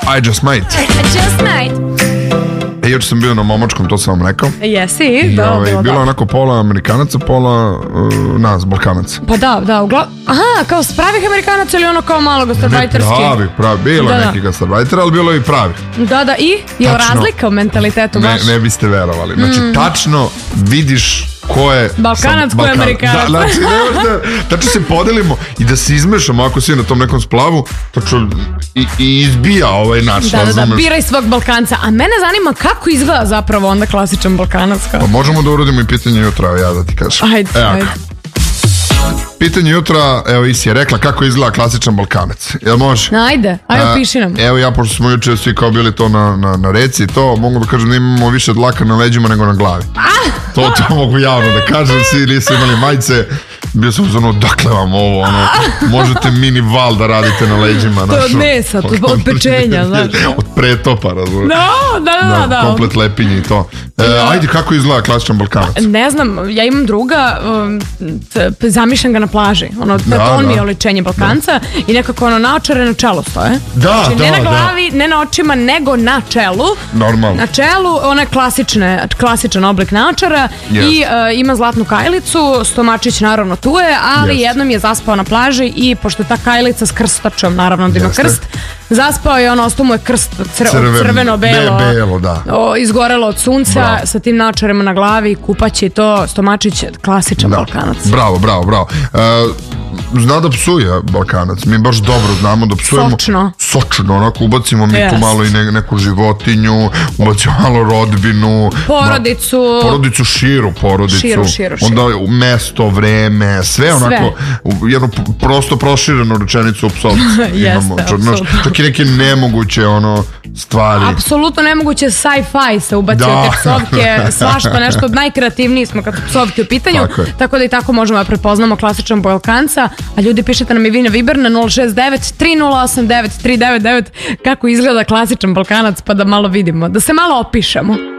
I just might. Just might. Juče sam bio na momačkom, to sam vam rekao. Jesi, da, bilo je onako pola Amerikanaca, pola nas, Balkanaca. Pa da, aha, kao s pravih Amerikanaca ili ono kao malo gastarbajterski? Ne, pravi, bilo je neki gastarbajter, ali bilo je i pravi. Da, i je razlika u mentalitetu baš? Ne biste verovali, znači tačno vidiš ko je Balkanac, ko je Amerikanac. Tačno se podelimo i da se izmešamo ako si na tom nekom splavu, tačno i izbija ovaj naš. Da, biraj svog Balkanca. A mene zanima kako izgleda zapravo onda klasičan Balkanac. Pa možemo da uradimo i pitanje jutra, ja da ti kažem. Ajde. Pitanje jutra, evo Isi je rekla kako izgleda klasičan Balkanac. Jel može? Ajde, opiši nam. Evo ja, pošto smo juče svi kao bili to na reci, to mogu da kažem da imamo više dlaka na leđima nego na glavi. To mogu javno da kažem, svi nisu imali majice. Bio sam ono, dakle vam ovo, možete mini val da radite na leđima. To od mesa, od pečenja, znaš. Od pretopa, razumiješ. Da. Komplet lepinje i to. Ajde, kako izgleda klasičan Balkanac? Ne znam, ja imam druga, zamišljam ga na plaži. On mi je oličenje Balkanca i nekako naočare na čelu stoje. Znači, ne na glavi, ne na očima, nego na čelu. Normalno. Na čelu, ona je klasičan oblik naočara i ima zlatnu kajlicu, stomačić naravno tu je, ali jednom je zaspao na plaži i pošto je ta kajlica s krstačom, naravno da ima krst, zaspao je, ostao mu je krst crveno-belo, izgorelo od sunca, sa tim naočarima na glavi, kupaće i to, stomačić, klasičan Balkanac. Bravo. Zna da psuje Balkanac, mi baš dobro znamo da psujemo. Sočno, onako ubacimo mi tu malo i neku životinju, ubacimo malo rodbinu. Porodicu, širu porodicu. Onda mesto, vreme, sve onako, jednu prosto proširenu rečenicu u psovci. Čak i neke nemoguće stvari. Apsolutno nemoguće sci-fi se ubacio te psovke, svašta nešto, najkreativniji smo kad su psovke u pitanju, tako da i tako možemo da prepoznamo klasičan Balkanca. A ljudi, pišete nam i vi na Viber na 069 3089 399 kako izgleda klasičan Balkanac, pa da malo vidimo, da se malo opišemo.